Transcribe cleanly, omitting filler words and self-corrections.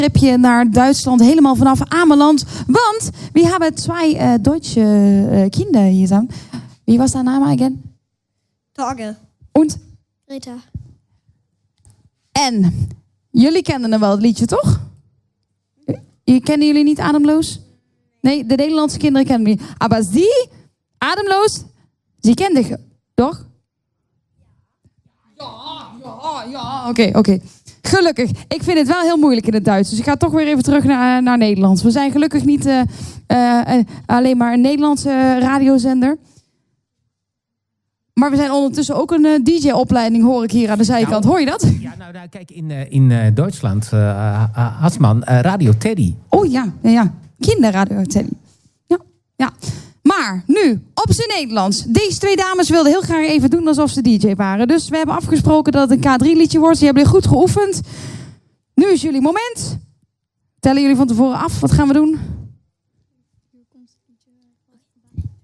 tripje naar Duitsland, helemaal vanaf Ameland. Want we hebben twee Duitse Kinder hier samen. Wie was haar naam again? Tage. Und? Greta. En jullie kennen wel het liedje, toch? Kennen jullie niet Ademloos? Nee, de Nederlandse kinderen kennen die. Maar sie, Ademloos, sie kende je, toch? Ja, oké. Gelukkig. Ik vind het wel heel moeilijk in het Duits. Dus ik ga toch weer even terug naar Nederlands. We zijn gelukkig niet alleen maar een Nederlandse radiozender. Maar we zijn ondertussen ook een DJ-opleiding, hoor ik hier aan de zijkant. Hoor je dat? Ja, nou kijk, in Duitsland, Hassman, Radio Teddy. Oh ja. Kinderradio Teddy. Ja. Maar nu, op zijn Nederlands. Deze twee dames wilden heel graag even doen alsof ze DJ waren. Dus we hebben afgesproken dat het een K3-liedje wordt. Die hebben jullie goed geoefend. Nu is jullie moment. Tellen jullie van tevoren af. Wat gaan we doen?